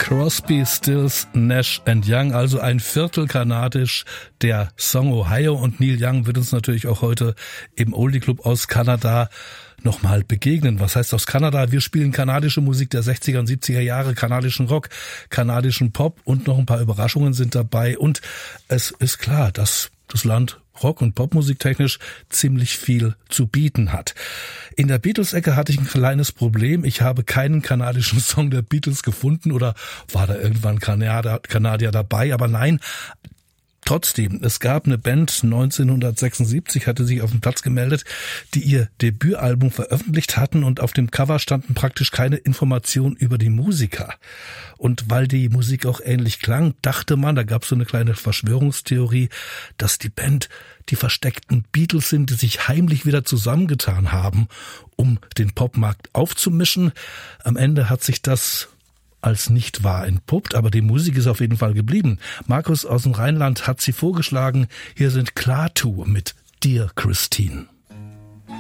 Crosby, Stills, Nash & Young, also ein Viertel kanadisch, der Song Ohio. Und Neil Young wird uns natürlich auch heute im Oldie Club aus Kanada nochmal begegnen. Was heißt aus Kanada? Wir spielen kanadische Musik der 60er und 70er Jahre, kanadischen Rock, kanadischen Pop und noch ein paar Überraschungen sind dabei. Und es ist klar, dass das Land Rock- und Popmusik technisch ziemlich viel zu bieten hat. In der Beatles-Ecke hatte ich ein kleines Problem. Ich habe keinen kanadischen Song der Beatles gefunden oder war da irgendwann Kanadier dabei, aber nein. Trotzdem, es gab eine Band, 1976 hatte sich auf dem Platz gemeldet, die ihr Debütalbum veröffentlicht hatten und auf dem Cover standen praktisch keine Informationen über die Musiker. Und weil die Musik auch ähnlich klang, dachte man, da gab es so eine kleine Verschwörungstheorie, dass die Band die versteckten Beatles sind, die sich heimlich wieder zusammengetan haben, um den Popmarkt aufzumischen. Am Ende hat sich das als nicht wahr entpuppt, aber die Musik ist auf jeden Fall geblieben. Markus aus dem Rheinland hat sie vorgeschlagen. Hier sind Klaatu mit Dear Christine.